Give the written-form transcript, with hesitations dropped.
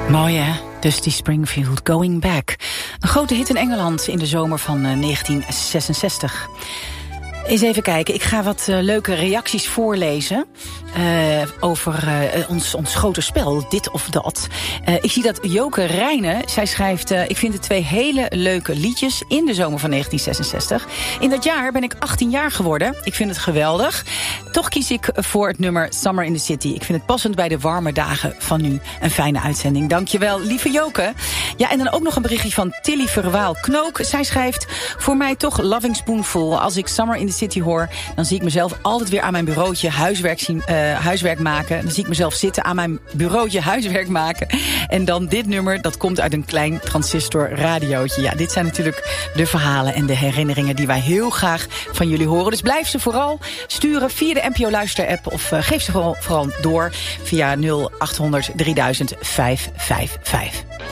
Mooi hè? Dusty Springfield, Going Back. Een grote hit in Engeland in de zomer van 1966. Eens even kijken, ik ga wat leuke reacties voorlezen over ons grote spel, dit of dat. Ik zie dat Joke Rijnen, zij schrijft... ik vind het 2 hele leuke liedjes in de zomer van 1966. In dat jaar ben ik 18 jaar geworden. Ik vind het geweldig. Toch kies ik voor het nummer Summer in the City. Ik vind het passend bij de warme dagen van nu. Een fijne uitzending. Dankjewel, lieve Joke. Ja, en dan ook nog een berichtje van Tilly Verwaal Knook. Zij schrijft, voor mij toch Loving Spoonful. Als ik Summer in the City hoor, dan zie ik mezelf altijd weer aan mijn bureautje huiswerk maken. Dan zie ik mezelf zitten aan mijn bureautje huiswerk maken. En dan dit nummer, dat komt uit een klein transistor radiootje. Ja, dit zijn natuurlijk de verhalen en de herinneringen die wij heel graag van jullie horen. Dus blijf ze vooral sturen via de NPO Luister-app of geef ze vooral door via 0800 3000 555.